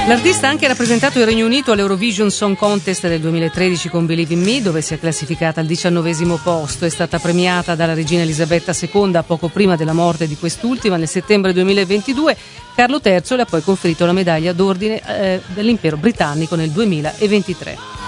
L'artista ha anche rappresentato il Regno Unito all'Eurovision Song Contest del 2013 con Believe in Me, dove si è classificata al 19° posto. È stata premiata dalla regina Elisabetta II poco prima della morte di quest'ultima nel settembre 2022. Carlo III le ha poi conferito la medaglia d'ordine dell'Impero britannico nel 2023.